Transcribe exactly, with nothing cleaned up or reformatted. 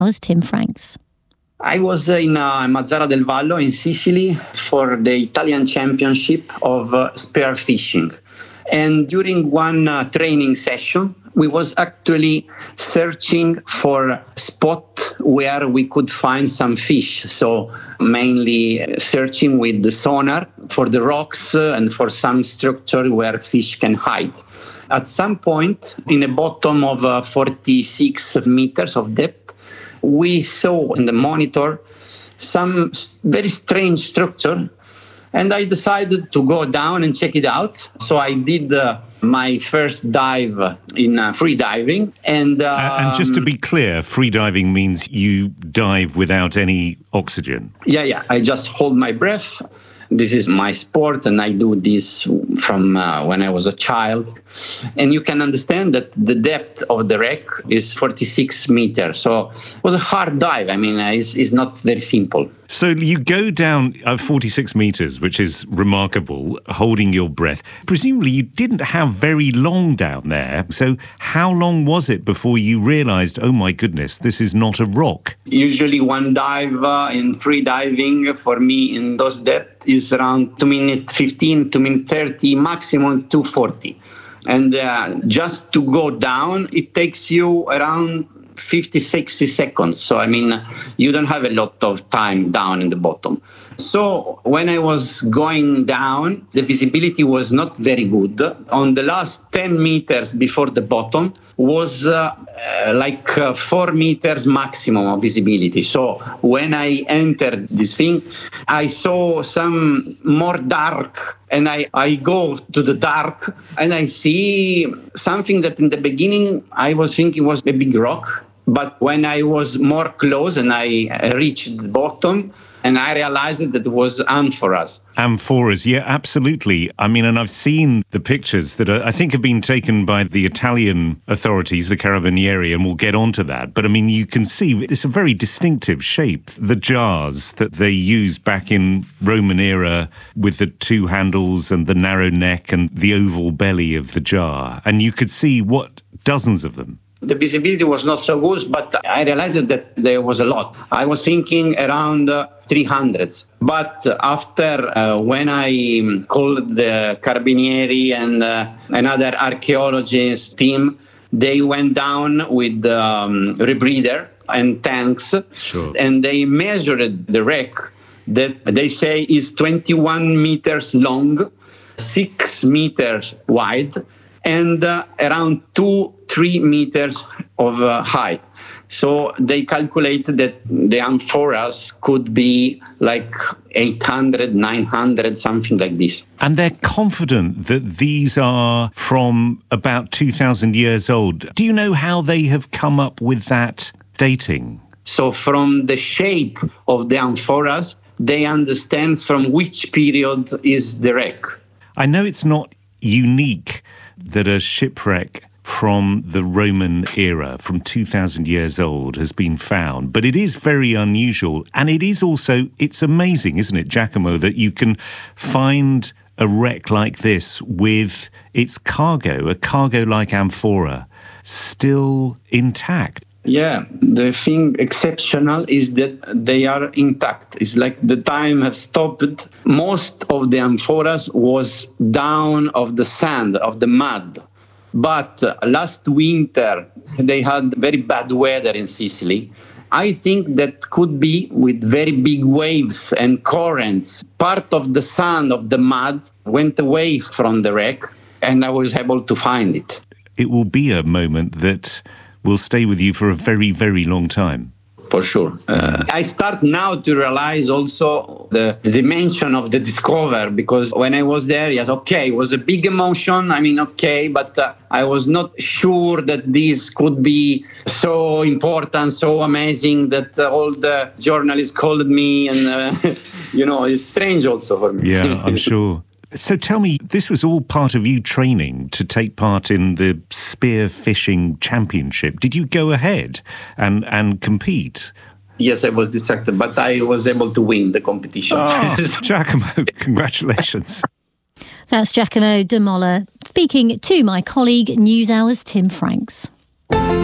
was Tim Franks. I was in uh, Mazara del Vallo in Sicily for the Italian Championship of uh, spear fishing. And during one uh, training session, we was actually searching for a spot where we could find some fish. So mainly searching with the sonar for the rocks uh, and for some structure where fish can hide. At some point, in the bottom of uh, forty-six meters of depth, we saw in the monitor some very strange structure, and I decided to go down and check it out. So I did uh, my first dive in uh, free diving. And, um, and just to be clear, free diving means you dive without any oxygen. Yeah, yeah. I just hold my breath. This is my sport, and I do this from uh, when I was a child. And you can understand that the depth of the wreck is forty-six meters. So it was a hard dive. I mean, it's, it's not very simple. So you go down uh, forty-six meters, which is remarkable, holding your breath. Presumably you didn't have very long down there. So how long was it before you realized, oh my goodness, this is not a rock? Usually one dive uh, in free diving for me in those depths is around two minutes fifteen, two minutes thirty, maximum two forty. And uh, just to go down, it takes you around fifty, sixty seconds. So, I mean, you don't have a lot of time down in the bottom. So when I was going down, the visibility was not very good. On the last ten meters before the bottom was uh, uh, like uh, four meters maximum of visibility. So when I entered this thing, I saw some more dark, and I, I go to the dark and I see something that in the beginning I was thinking was a big rock. But when I was more close and I reached the bottom, and I realized that it was amphoras. Amphoras, yeah, absolutely. I mean, and I've seen the pictures that are, I think have been taken by the Italian authorities, the Carabinieri, and we'll get onto that. But I mean, you can see it's a very distinctive shape. The jars that they used back in Roman era with the two handles and the narrow neck and the oval belly of the jar. And you could see, what, dozens of them. The visibility was not so good, but I realized that there was a lot. I was thinking around uh, three hundred. But after, uh, when I called the Carabinieri and uh, another archaeologist team, they went down with um, rebreather and tanks, sure. And they measured the wreck that they say is twenty-one meters long, six meters wide, and uh, around two, three meters of uh, height. So they calculated that the amphoras could be like eight hundred, nine hundred, something like this. And they're confident that these are from about two thousand years old. Do you know how they have come up with that dating? So from the shape of the amphoras, they understand from which period is the wreck. I know it's not unique that a shipwreck from the Roman era, from two thousand years old, has been found. But it is very unusual. And it is also, it's amazing, isn't it, Giacomo, that you can find a wreck like this with its cargo, a cargo-like amphora, still intact. Yeah, the thing exceptional is that they are intact. It's like the time has stopped. Most of the amphoras was down of the sand, of the mud. But last winter, they had very bad weather in Sicily. I think that could be with very big waves and currents. Part of the sand, of the mud, went away from the wreck, and I was able to find it. It will be a moment that will stay with you for a very, very long time. For sure. Uh, I start now to realize also the, the dimension of the discover, because when I was there, yes, okay, it was a big emotion. I mean, okay, but uh, I was not sure that this could be so important, so amazing that uh, all the journalists called me, and, uh, you know, it's strange also for me. Yeah, I'm sure. So tell me, this was all part of you training to take part in the spear fishing championship. Did you go ahead and, and compete? Yes, I was distracted, but I was able to win the competition. Oh, Giacomo, congratulations. That's Giacomo de Molla speaking to my colleague NewsHour's Tim Franks.